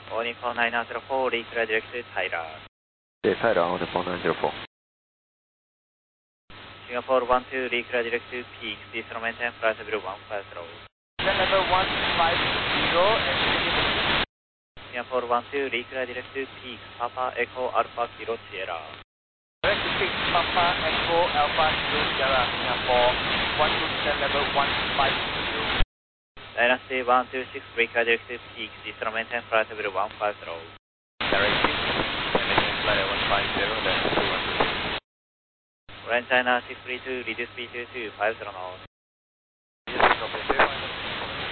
Warning 4904, reclear direct to Tyler. Yeah, Tyler, on the 4904. Singapore 12, reclear direct to Peak, please maintain flight level 150. Descent level 150 and Singapore 12, reclear direct to Peak, Papa Echo Alpha Kilo Sierra. direct to Peak, Papa Echo Alpha Kilo Sierra, Singapore 12, descent level 150. Dynasty 126, reclear direct to Peak, please maintain flight level 150. Direct Peak, maintain flight level 150, Dynasty 126. Grand China 632, reduce speed to 50 knots.